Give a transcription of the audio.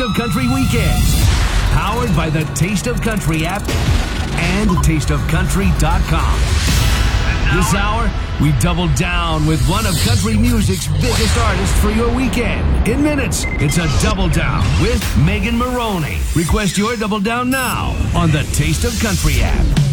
of Country Weekends. Powered by the Taste of Country app and tasteofcountry.com. This hour, we double down with one of country music's biggest artists for your weekend. In minutes, it's a Double Down with Megan Maroney. Request your Double Down now on the Taste of Country app.